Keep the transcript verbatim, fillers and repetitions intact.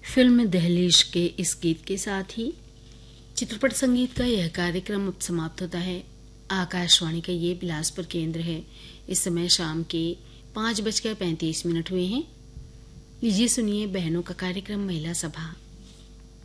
Film दहलीज के इस गीत के साथ ही चित्रपट संगीत का यह कार्यक्रम अब समाप्त होता है। आकाशवाणी का ये बिलासपुर केंद्र है। इस समय शाम के पाँच बजकर पैंतीस मिनट हुए हैं। लीजिए सुनिए बहनों का कार्यक्रम महिला सभा।